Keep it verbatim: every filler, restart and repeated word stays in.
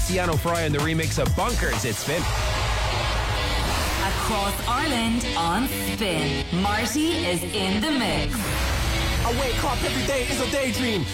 Deanna Fry and the remix of Bunkers. It's Spin. Across Ireland on Spin. Marty is in the mix. I wake up every day, it's a daydream.